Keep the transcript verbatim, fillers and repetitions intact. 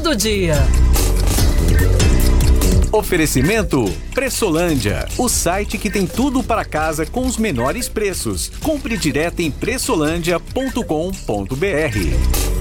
do dia. Oferecimento Pressolândia, o site que tem tudo para casa com os menores preços. Compre direto em pressolândia ponto com ponto br.